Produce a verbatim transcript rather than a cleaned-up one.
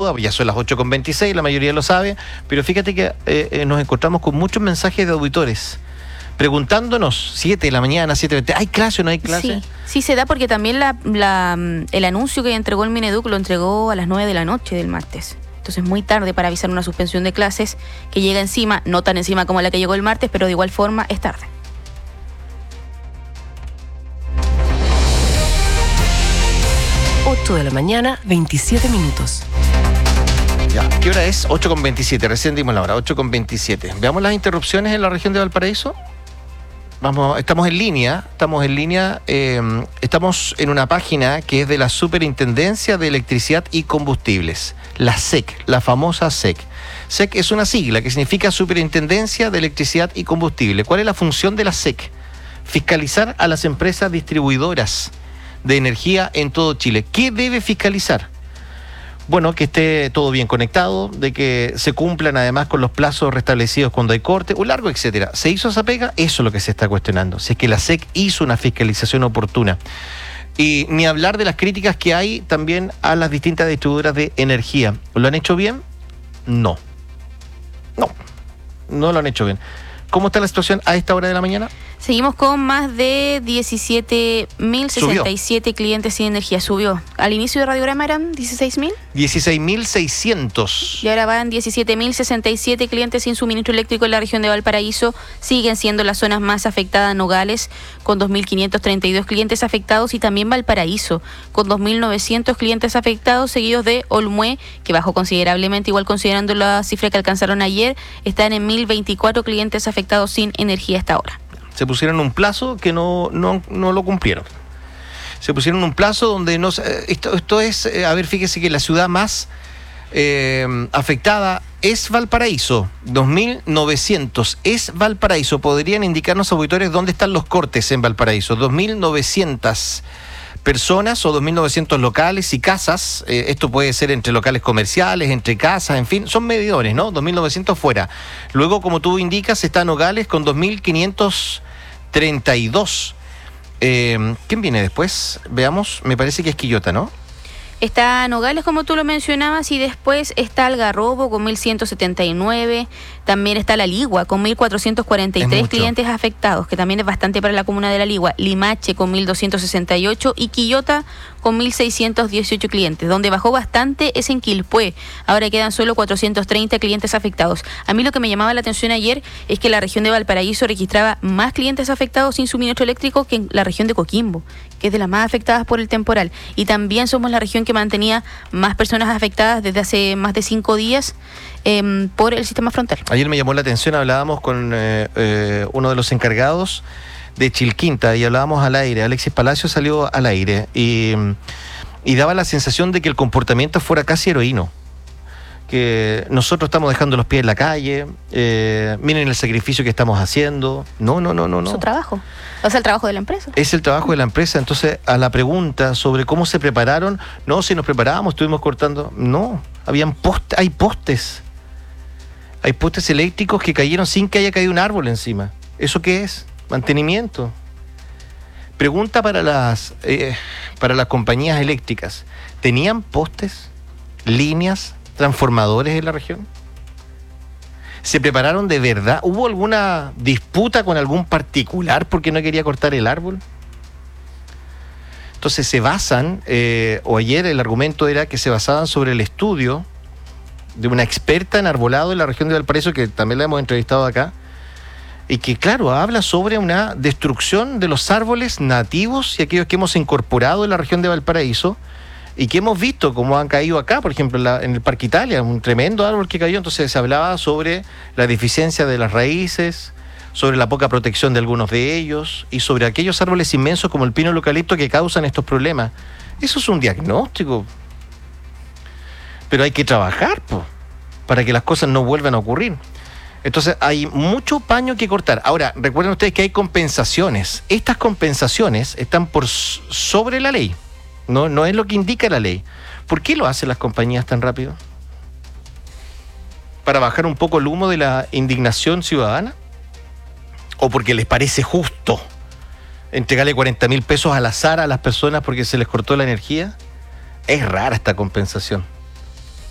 duda, ya son las ocho con veintiséis, la mayoría lo sabe, pero fíjate que eh, eh, nos encontramos con muchos mensajes de auditores preguntándonos, siete de la mañana, siete veinte, ¿hay clase o no hay clase? Sí, sí se da porque también la, la, el anuncio que entregó el Mineduc lo entregó a las nueve de la noche del martes. Entonces muy tarde para avisar una suspensión de clases que llega encima, no tan encima como la que llegó el martes, pero de igual forma es tarde. ocho de la mañana, veintisiete minutos. Ya, ¿qué hora es? ocho con veintisiete, recién dimos la hora, ocho con veintisiete. Veamos las interrupciones en la región de Valparaíso. Vamos, estamos en línea, estamos en línea, eh, estamos en una página que es de la Superintendencia de Electricidad y Combustibles, la S E C, la famosa S E C. S E C es una sigla que significa Superintendencia de Electricidad y Combustible. ¿Cuál es la función de la S E C? Fiscalizar a las empresas distribuidoras de energía en todo Chile. ¿Qué debe fiscalizar? Bueno, que esté todo bien conectado, de que se cumplan además con los plazos restablecidos cuando hay corte, un largo, etcétera. ¿Se hizo esa pega? Eso es lo que se está cuestionando. Si es que la S E C hizo una fiscalización oportuna. Y ni hablar de las críticas que hay también a las distintas distribuidoras de energía. ¿Lo han hecho bien? No. No. No lo han hecho bien. ¿Cómo está la situación a esta hora de la mañana? Seguimos con más de diecisiete mil sesenta y siete clientes sin energía. Subió. Al inicio de Radiograma eran dieciséis mil. dieciséis mil seiscientos. Y ahora van diecisiete mil sesenta y siete clientes sin suministro eléctrico en la región de Valparaíso. Siguen siendo las zonas más afectadas Nogales, con dos mil quinientos treinta y dos clientes afectados, y también Valparaíso, con dos mil novecientos clientes afectados, seguidos de Olmué, que bajó considerablemente, igual considerando la cifra que alcanzaron ayer, están en mil veinticuatro clientes afectados sin energía hasta ahora. Se pusieron un plazo que no, no, no lo cumplieron. Se pusieron un plazo donde no... Esto, esto es... A ver, fíjese que la ciudad más eh, afectada es Valparaíso. dos mil novecientos es Valparaíso. ¿Podrían indicarnos, auditores, dónde están los cortes en Valparaíso? dos mil novecientas personas o dos mil novecientos locales y casas. Eh, esto puede ser entre locales comerciales, entre casas, en fin, son medidores, ¿no? dos mil novecientos fuera. Luego, como tú indicas, está Nogales con dos mil quinientos treinta y dos. Eh, ¿Quién viene después? Veamos, me parece que es Quillota, ¿no? Está Nogales, como tú lo mencionabas, y después está Algarrobo con mil ciento setenta y nueve. También está La Ligua con mil cuatrocientos cuarenta y tres clientes afectados, que también es bastante para la comuna de La Ligua. Limache con mil doscientos sesenta y ocho y Quillota con mil seiscientos dieciocho clientes. Donde bajó bastante es en Quilpué. Ahora quedan solo cuatrocientos treinta clientes afectados. A mí lo que me llamaba la atención ayer es que la región de Valparaíso registraba más clientes afectados sin suministro eléctrico que en la región de Coquimbo, que es de las más afectadas por el temporal. Y también somos la región que mantenía más personas afectadas desde hace más de cinco días eh, por el sistema frontal. Ayer me llamó la atención, hablábamos con eh, eh, uno de los encargados de Chilquinta y hablábamos al aire. Alexis Palacio salió al aire y, y daba la sensación de que el comportamiento fuera casi heroíno. Que nosotros estamos dejando los pies en la calle, eh, miren el sacrificio que estamos haciendo. No, no, no, no, no. Su trabajo. O sea, el trabajo de la empresa. Es el trabajo de la empresa. Entonces, a la pregunta sobre cómo se prepararon, no, si nos preparábamos, estuvimos cortando. No, habían postes, hay postes. Hay postes eléctricos que cayeron sin que haya caído un árbol encima. ¿Eso qué es? Mantenimiento. Pregunta para las, eh, para las compañías eléctricas. ¿Tenían postes, líneas, transformadores en la región? ¿Se prepararon de verdad? ¿Hubo alguna disputa con algún particular porque no quería cortar el árbol? Entonces se basan, eh, o ayer el argumento era que se basaban sobre el estudio de una experta en arbolado en la región de Valparaíso, que también la hemos entrevistado acá, y que, claro, habla sobre una destrucción de los árboles nativos y aquellos que hemos incorporado en la región de Valparaíso, y que hemos visto cómo han caído acá, por ejemplo, en, la, en el Parque Italia, un tremendo árbol que cayó. Entonces se hablaba sobre la deficiencia de las raíces, sobre la poca protección de algunos de ellos, y sobre aquellos árboles inmensos como el pino y el eucalipto que causan estos problemas. Eso es un diagnóstico. Pero hay que trabajar, po, para que las cosas no vuelvan a ocurrir. Entonces hay mucho paño que cortar. Ahora, recuerden ustedes que hay compensaciones. Estas compensaciones están por sobre la ley. No, no es lo que indica la ley. ¿Por qué lo hacen las compañías tan rápido? ¿Para bajar un poco el humo de la indignación ciudadana? ¿O porque les parece justo entregarle cuarenta mil pesos al azar a las personas porque se les cortó la energía? Es rara esta compensación.